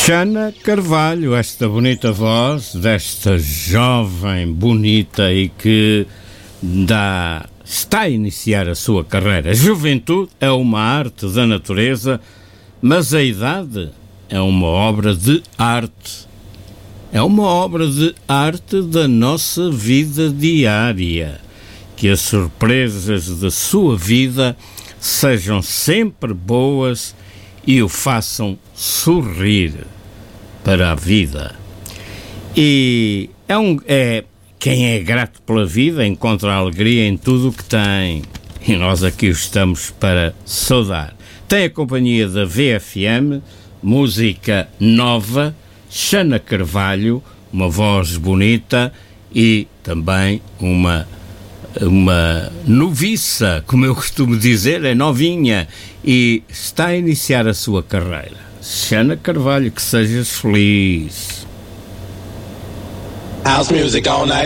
Xana Carvalho, esta bonita voz desta jovem bonita e que está a iniciar a sua carreira. A juventude é uma arte da natureza, mas a idade é uma obra de arte. É uma obra de arte da nossa vida diária. Que as surpresas da sua vida sejam sempre boas e o façam sorrir para a vida. E quem é grato pela vida encontra alegria em tudo o que tem. E nós aqui estamos para saudar. Tem a companhia da VFM, música nova, Xana Carvalho, uma voz bonita e também uma noviça, como eu costumo dizer, é novinha e está a iniciar a sua carreira. Xana Carvalho, que sejas feliz. House music all night.